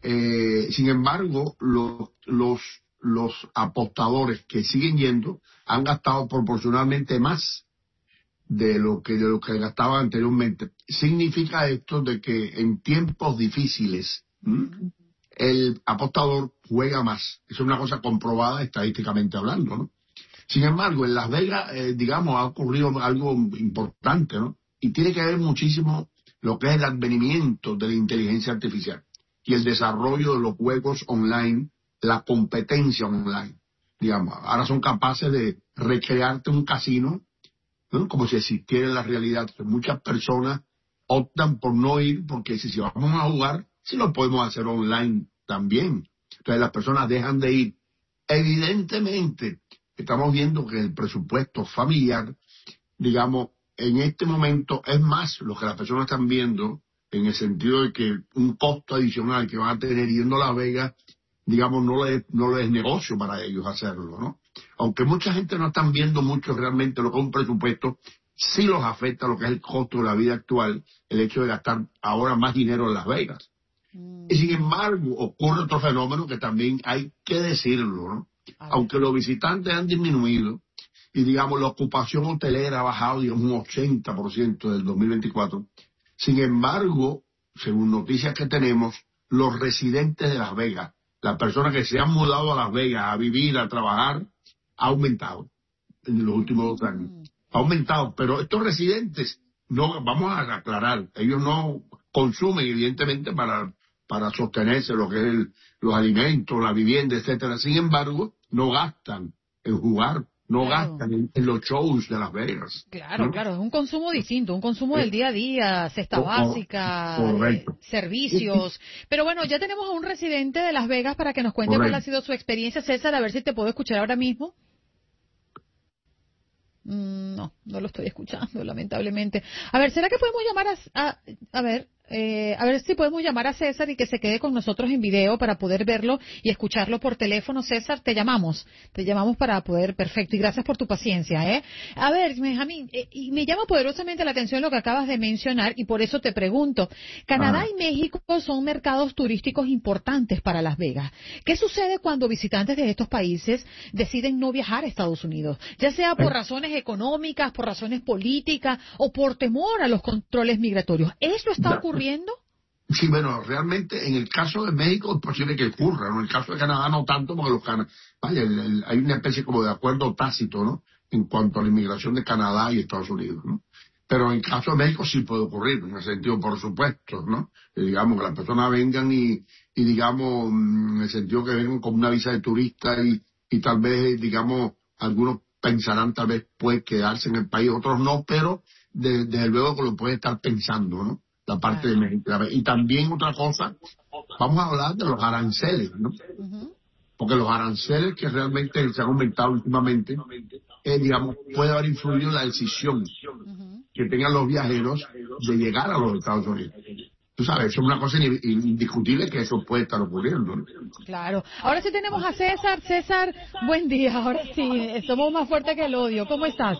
Sin embargo, los apostadores que siguen yendo han gastado proporcionalmente más de lo que gastaban anteriormente. Significa esto de que en tiempos difíciles el apostador juega más. Eso es una cosa comprobada estadísticamente hablando, ¿no? Sin embargo, en Las Vegas, digamos, ha ocurrido algo importante, ¿no? Y tiene que ver muchísimo lo que es el advenimiento de la inteligencia artificial y el desarrollo de los juegos online, la competencia online, digamos. Ahora son capaces de recrearte un casino, ¿no? Como si existiera en la realidad. Muchas personas optan por no ir porque si vamos a jugar, sí lo podemos hacer online también. Entonces las personas dejan de ir. Evidentemente, estamos viendo que el presupuesto familiar, digamos, en este momento es más lo que las personas están viendo en el sentido de que un costo adicional que van a tener yendo a Las Vegas, digamos, no le es negocio para ellos hacerlo, ¿no? Aunque mucha gente no están viendo mucho realmente lo que es un presupuesto, sí los afecta lo que es el costo de la vida actual, el hecho de gastar ahora más dinero en Las Vegas. Y sin embargo, ocurre otro fenómeno que también hay que decirlo, ¿no? Aunque los visitantes han disminuido y, digamos, la ocupación hotelera ha bajado, digamos, un 80% del 2024, sin embargo, según noticias que tenemos, los residentes de Las Vegas, las personas que se han mudado a Las Vegas a vivir, a trabajar, ha aumentado en los últimos 2 años. Ha aumentado, pero estos residentes, no, vamos a aclarar, ellos no consumen evidentemente para sostenerse lo que es los alimentos, la vivienda, etcétera. Sin embargo, no gastan en jugar, no gastan en los shows de Las Vegas. Claro, ¿no? claro, es un consumo distinto, un consumo del día a día, cesta básica, Correcto. servicios. Pero bueno, ya tenemos a un residente de Las Vegas para que nos cuente cuál ha sido su experiencia. César, a ver si te puedo escuchar ahora mismo. No lo estoy escuchando, lamentablemente. A ver, ¿será que podemos llamar a ver si podemos llamar a César y que se quede con nosotros en video para poder verlo y escucharlo por teléfono? César, te llamamos para poder, perfecto, y gracias por tu paciencia, ¿eh? A ver, Benjamín, y me llama poderosamente la atención lo que acabas de mencionar y por eso te pregunto, Canadá y México son mercados turísticos importantes para Las Vegas. ¿Qué sucede cuando visitantes de estos países deciden no viajar a Estados Unidos? Ya sea por razones económicas, por razones políticas o por temor a los controles migratorios. ¿Esto está ocurriendo? Sí, bueno, realmente en el caso de México es posible que ocurra, ¿no? En el caso de Canadá no tanto, porque hay una especie como de acuerdo tácito, ¿no? En cuanto a la inmigración de Canadá y Estados Unidos, ¿no? Pero en el caso de México sí puede ocurrir, en el sentido, por supuesto, ¿no? Digamos, que las personas vengan y digamos, en el sentido que vengan con una visa de turista y tal vez, digamos, algunos pensarán tal vez puede quedarse en el país, otros no, pero desde luego que lo puede estar pensando, ¿no? La parte de México. Y también otra cosa, vamos a hablar de los aranceles, ¿no? Porque los aranceles que realmente se han aumentado últimamente, digamos, puede haber influido en la decisión que tengan los viajeros de llegar a los Estados Unidos. Tú sabes, eso es una cosa indiscutible que eso puede estar ocurriendo, ¿no? Claro. Ahora sí tenemos a César. César, buen día. Ahora sí, somos más fuertes que el odio. ¿Cómo estás?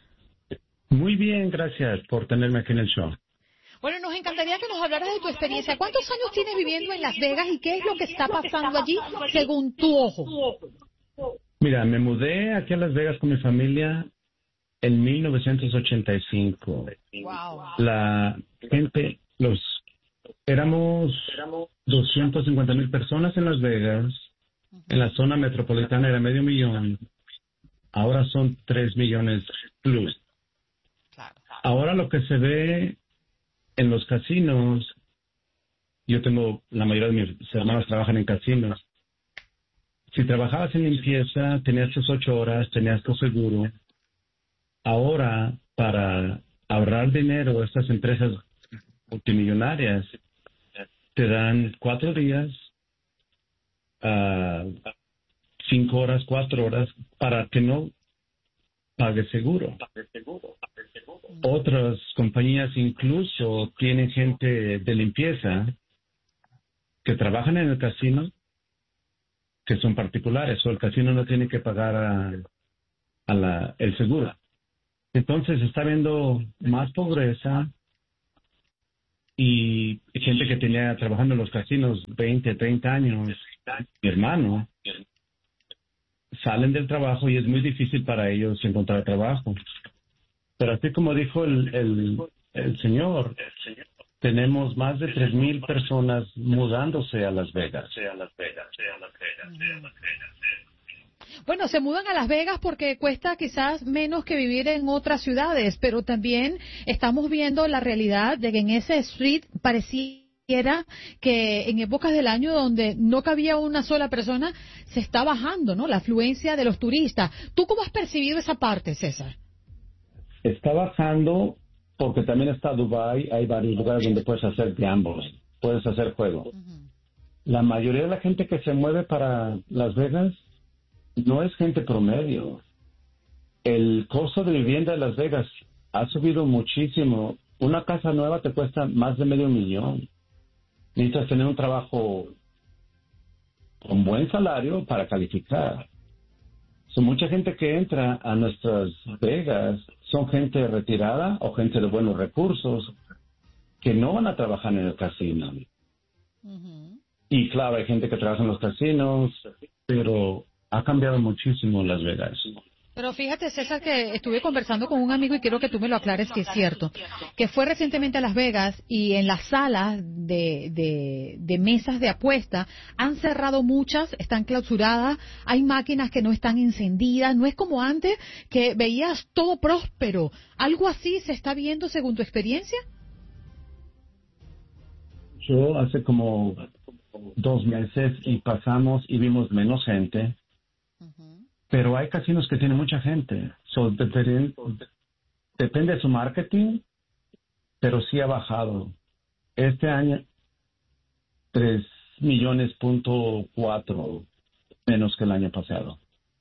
Muy bien, gracias por tenerme aquí en el show. Bueno, nos encantaría que nos hablaras de tu experiencia. ¿Cuántos años tienes viviendo en Las Vegas y qué es lo que está pasando allí según tu ojo? Mira, me mudé aquí a Las Vegas con mi familia en 1985. Wow. La gente, éramos 250,000 personas en Las Vegas. En la zona metropolitana era 500,000. Ahora son 3 millones plus. Ahora lo que se ve en los casinos, la mayoría de mis hermanos trabajan en casinos. Si trabajabas en limpieza, tenías tus 8 horas, tenías tu seguro. Ahora, para ahorrar dinero, estas empresas multimillonarias te dan 4 días, 5 horas, 4 horas, para que no pagues seguro. Otras compañías incluso tienen gente de limpieza que trabajan en el casino, que son particulares, o el casino no tiene que pagar el seguro. Entonces está habiendo más pobreza, y gente que tenía trabajando en los casinos 20, 30 años, mi hermano, salen del trabajo y es muy difícil para ellos encontrar trabajo. Pero así como dijo el señor, tenemos más de 3,000 personas mudándose a Las Vegas. Bueno, se mudan a Las Vegas porque cuesta quizás menos que vivir en otras ciudades, pero también estamos viendo la realidad de que en ese street pareciera que en épocas del año donde no cabía una sola persona, se está bajando, ¿no? La afluencia de los turistas. ¿Tú cómo has percibido esa parte, César? Está bajando porque también está Dubái, hay varios lugares donde puedes hacer gambling, puedes hacer juego. La mayoría de la gente que se mueve para Las Vegas no es gente promedio. El costo de vivienda de Las Vegas ha subido muchísimo. Una casa nueva te cuesta más de $500,000. Necesitas tener un trabajo con buen salario para calificar. Mucha gente que entra a nuestras Vegas son gente retirada o gente de buenos recursos que no van a trabajar en el casino. Y claro, hay gente que trabaja en los casinos, pero ha cambiado muchísimo Las Vegas. Pero fíjate, César, que estuve conversando con un amigo y quiero que tú me lo aclares si es cierto, que fue recientemente a Las Vegas y en las salas de mesas de apuesta han cerrado muchas, están clausuradas, hay máquinas que no están encendidas, no es como antes que veías todo próspero. ¿Algo así se está viendo según tu experiencia? Yo hace como 2 meses y pasamos y vimos menos gente. Pero hay casinos que tienen mucha gente. Depende de su marketing, pero sí ha bajado. Este año, 3,4 millones menos que el año pasado.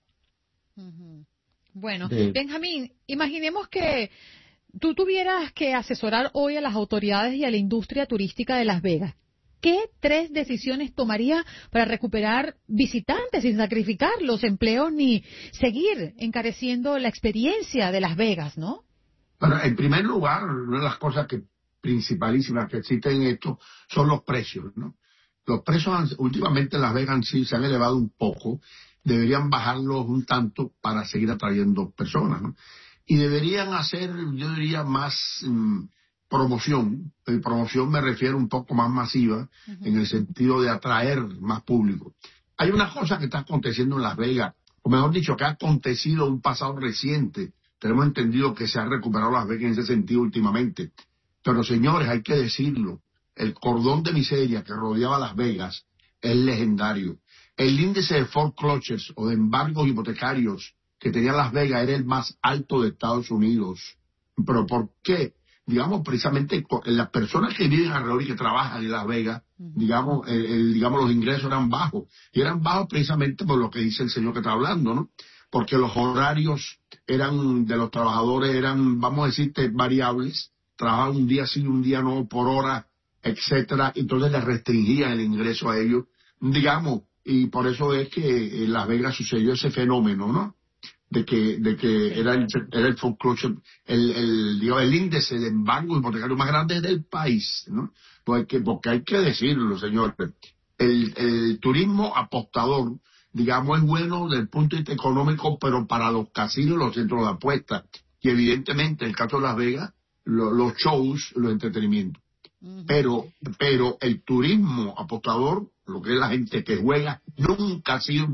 Bueno, Benjamín, imaginemos que tú tuvieras que asesorar hoy a las autoridades y a la industria turística de Las Vegas. ¿Qué 3 decisiones tomaría para recuperar visitantes sin sacrificar los empleos ni seguir encareciendo la experiencia de Las Vegas, no? Bueno, en primer lugar, una de las cosas principalísimas que existen en esto son los precios, ¿no? Los precios últimamente en Las Vegas sí se han elevado un poco, deberían bajarlos un tanto para seguir atrayendo personas, ¿no? Y deberían hacer, yo diría, más promoción. En promoción me refiero un poco más masiva, en el sentido de atraer más público. Hay una cosa que está aconteciendo en Las Vegas, o mejor dicho, que ha acontecido en un pasado reciente. Tenemos entendido que se ha recuperado Las Vegas en ese sentido últimamente. Pero señores, hay que decirlo, el cordón de miseria que rodeaba Las Vegas es legendario. El índice de foreclosures o de embargos hipotecarios que tenía Las Vegas era el más alto de Estados Unidos. ¿Pero por qué? Digamos, precisamente las personas que viven alrededor y que trabajan en Las Vegas, digamos, los ingresos eran bajos. Y eran bajos precisamente por lo que dice el señor que está hablando, ¿no? Porque los horarios de los trabajadores eran, vamos a decirte, variables. Trabajaban un día sí, un día no, por hora, etcétera. Entonces les restringían el ingreso a ellos, digamos. Y por eso es que en Las Vegas sucedió ese fenómeno, ¿no? De que era el foreclosure, el índice de embargo hipotecario más grande del país, ¿no? Porque hay que decirlo, señor, el turismo apostador, digamos, es bueno desde el punto de vista económico, pero para los casinos y los centros de apuestas, y evidentemente en el caso de Las Vegas, los shows, los entretenimientos. Pero el turismo apostador, lo que es la gente que juega, nunca ha sido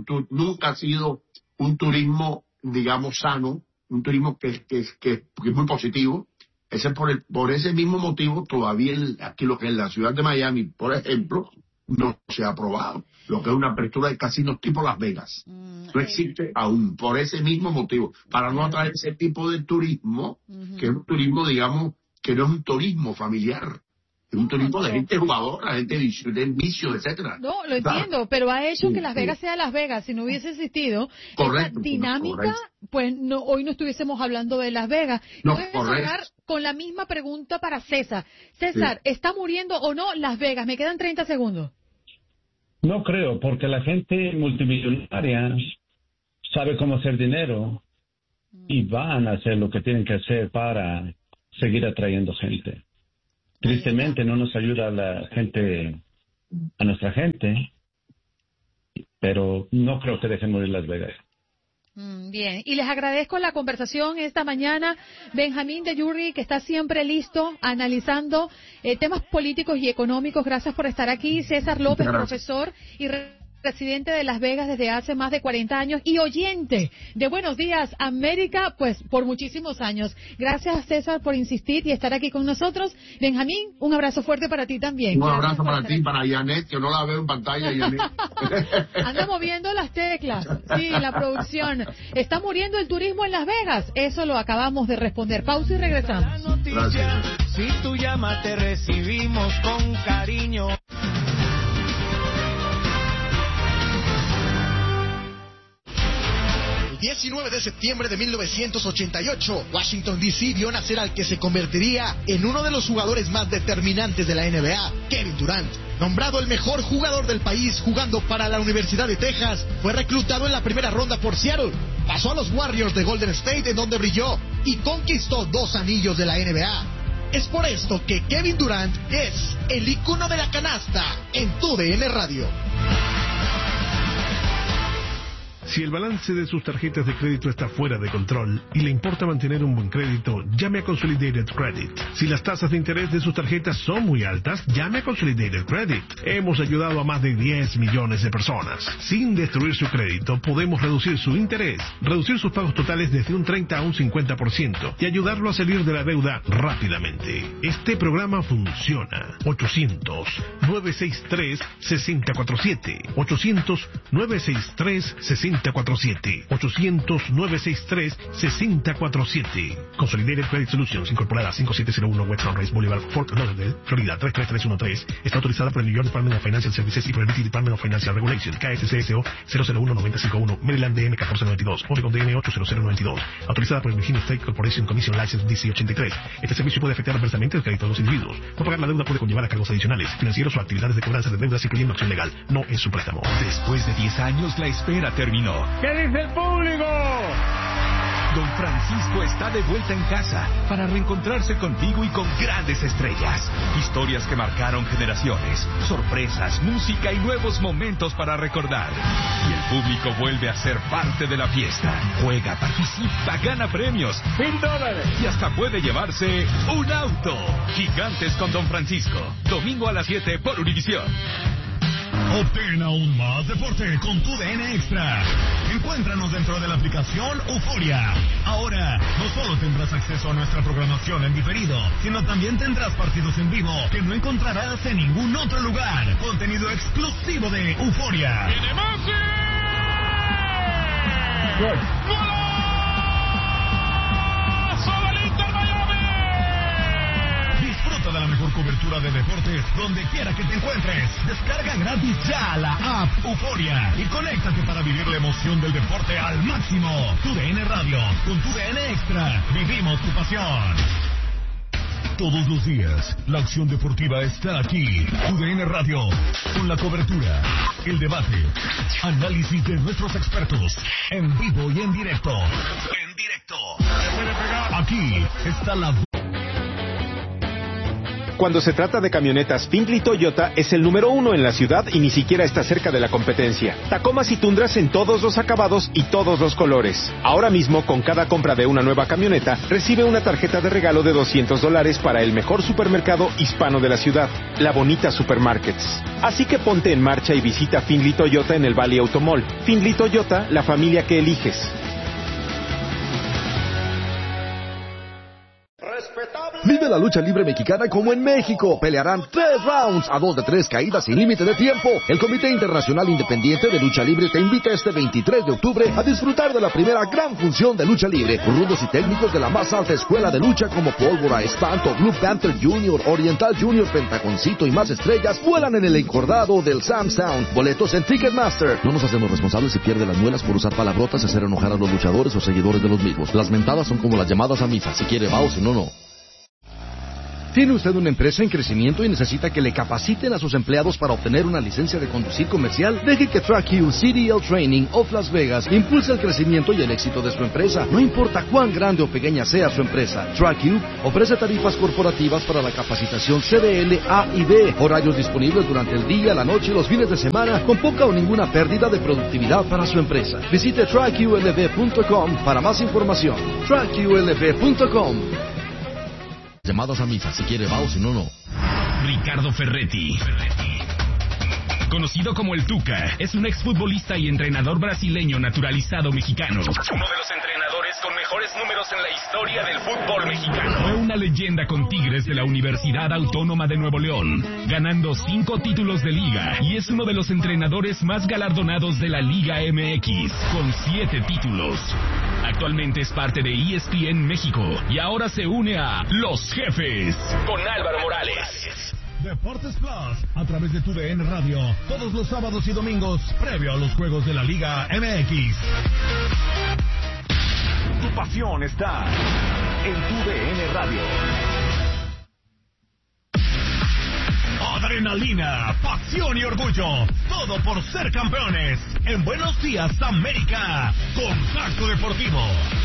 un turismo, digamos, sano, un turismo que es muy positivo. Por ese mismo motivo, todavía aquí lo que es la ciudad de Miami, por ejemplo, no se ha aprobado. Lo que es una apertura de casinos tipo Las Vegas. No existe aún, por ese mismo motivo. Para no atraer ese tipo de turismo, que es un turismo, digamos, que no es un turismo familiar. Es un turismo de gente jugadora, gente de vicio, etcétera. No, lo entiendo, pero ha hecho que Las Vegas sea Las Vegas. Si no hubiese existido esa dinámica, pues hoy no estuviésemos hablando de Las Vegas. No, voy a cerrar con la misma pregunta para César. César, ¿está muriendo o no Las Vegas? Me quedan 30 segundos. No creo, porque la gente multimillonaria sabe cómo hacer dinero y van a hacer lo que tienen que hacer para seguir atrayendo gente. Tristemente no nos ayuda a nuestra gente, pero no creo que dejemos de Las Vegas. Bien, y les agradezco la conversación esta mañana. Benjamín de Yurri, que está siempre listo analizando temas políticos y económicos. Gracias por estar aquí. César López, profesor y residente de Las Vegas desde hace más de 40 años y oyente de Buenos Días América, pues por muchísimos años. Gracias, César, por insistir y estar aquí con nosotros. Benjamín, un abrazo fuerte para ti también. Un abrazo para ti, para Janet, que no la veo en pantalla, Janet. Anda moviendo las teclas. Sí, la producción. ¿Está muriendo el turismo en Las Vegas? Eso lo acabamos de responder. Pausa y regresamos. Gracias. Si tú llamas, te recibimos con cariño. 19 de septiembre de 1988, Washington D.C. vio nacer al que se convertiría en uno de los jugadores más determinantes de la NBA, Kevin Durant. Nombrado el mejor jugador del país jugando para la Universidad de Texas, fue reclutado en la primera ronda por Seattle. Pasó a los Warriors de Golden State, en donde brilló y conquistó 2 anillos de la NBA. Es por esto que Kevin Durant es el ícono de la canasta en TUDN Radio. Si el balance de sus tarjetas de crédito está fuera de control y le importa mantener un buen crédito, llame a Consolidated Credit. Si las tasas de interés de sus tarjetas son muy altas, llame a Consolidated Credit. Hemos ayudado a más de 10 millones de personas. Sin destruir su crédito, podemos reducir su interés, reducir sus pagos totales desde un 30 a un 50% y ayudarlo a salir de la deuda rápidamente. Este programa funciona. 800-963-6047. 800-963-6047. 800-963-6047. Consolidated Credit Solutions, incorporada 5701 West Sunrise Boulevard, Fort Lauderdale, Florida 33313. Está autorizada por el New York Department of Financial Services y por el BT Department of Financial Regulation. KSCSO 001-951, Maryland DM 1492, Oregon DM 80092. Autorizada por el Virginia State Corporation Commission License DC 83. Este servicio puede afectar adversamente el crédito de los individuos. No pagar la deuda puede conllevar a cargos adicionales, financieros o actividades de cobranza de deudas, incluyendo acción legal. No es su préstamo. Después de 10 años, la espera terminó. ¿Qué dice el público? Don Francisco está de vuelta en casa para reencontrarse contigo y con grandes estrellas. Historias que marcaron generaciones, sorpresas, música y nuevos momentos para recordar. Y el público vuelve a ser parte de la fiesta. Juega, participa, gana premios, $1000 y hasta puede llevarse un auto. Gigantes con Don Francisco. Domingo a las 7 por Univisión. Obtén aún más deporte con TUDN Extra. Encuéntranos dentro de la aplicación Euforia. Ahora, no solo tendrás acceso a nuestra programación en diferido, sino también tendrás partidos en vivo que no encontrarás en ningún otro lugar. Contenido exclusivo de Euforia. ¡Tiene Messi! ¡Golazo del Inter Miami! Disfruta de la mejor cobertura de deportes donde quiera que te encuentres. Descarga gratis ya la app Euforia y conéctate para vivir la emoción del deporte al máximo. TUDN Radio, con TUDN Extra, vivimos tu pasión. Todos los días, la acción deportiva está aquí. TUDN Radio, con la cobertura, el debate, análisis de nuestros expertos, en vivo y en directo. En directo. Aquí está la... Cuando se trata de camionetas, Findlay Toyota es el número 1 en la ciudad y ni siquiera está cerca de la competencia. Tacomas y Tundras en todos los acabados y todos los colores. Ahora mismo, con cada compra de una nueva camioneta, recibe una tarjeta de regalo de $200 para el mejor supermercado hispano de la ciudad, La Bonita Supermarkets. Así que ponte en marcha y visita Findlay Toyota en el Valley Automall. Findlay Toyota, la familia que eliges. Vive la lucha libre mexicana como en México. Pelearán 3 rounds a 2 de 3 caídas sin límite de tiempo. El Comité Internacional Independiente de Lucha Libre te invita este 23 de octubre a disfrutar de la primera gran función de lucha libre. Rudos y técnicos de la más alta escuela de lucha como Pólvora, Espanto, Blue Panther Jr., Oriental Jr., Pentagoncito y más estrellas vuelan en el encordado del Sam's Town. Boletos en Ticketmaster. No nos hacemos responsables si pierde las muelas por usar palabrotas y hacer enojar a los luchadores o seguidores de los mismos. Las mentadas son como las llamadas a misa. Si quiere va o si no, no. ¿Tiene usted una empresa en crecimiento y necesita que le capaciten a sus empleados para obtener una licencia de conducir comercial? Deje que TrackU CDL Training of Las Vegas impulse el crecimiento y el éxito de su empresa. No importa cuán grande o pequeña sea su empresa, TrackU ofrece tarifas corporativas para la capacitación CDL A y B, horarios disponibles durante el día, la noche y los fines de semana, con poca o ninguna pérdida de productividad para su empresa. Visite TrackULV.com para más información. TrackULV.com. Llamadas a misa, si quiere va o si no, no. Ricardo Ferretti. Conocido como el Tuca, es un exfutbolista y entrenador brasileño naturalizado mexicano. Uno de los entrenadores con mejores números en la historia del fútbol mexicano. Fue una leyenda con Tigres de la Universidad Autónoma de Nuevo León, ganando 5 títulos de liga, y es uno de los entrenadores más galardonados de la Liga MX, con 7 títulos. Actualmente es parte de ESPN México y ahora se une a Los Jefes con Álvaro Morales. Deportes Plus, a través de TUDN Radio, todos los sábados y domingos, previo a los juegos de la Liga MX. Tu pasión está en TUDN Radio. Adrenalina, pasión y orgullo, todo por ser campeones. En Buenos Días, América, Contacto Deportivo.